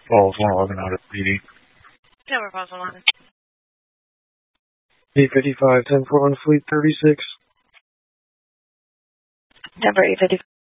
Falls 111 out of PD. Denver Falls 111. 855, 1041 Fleet 36. Denver 855.